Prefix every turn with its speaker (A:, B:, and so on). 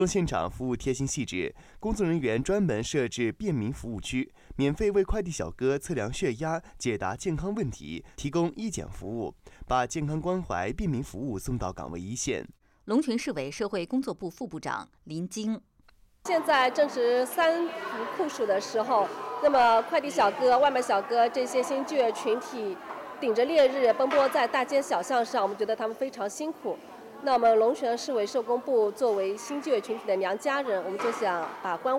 A: 现场服务贴心细致，工作人员专门设置便民服务区，免费为快递小哥测量血压、解答健康问题，提供医检服务，把健康关怀、便民服务送到岗位一线。
B: 龙泉市委社会工作部副部长林晶：
C: 现在正值3伏酷暑的时候，那么快递小哥、外卖小哥这些新就业群体顶着烈日奔波在大街小巷上，我们觉得他们非常辛苦。那么龙泉市委社工部作为新就业群体的娘家人，我们就想把关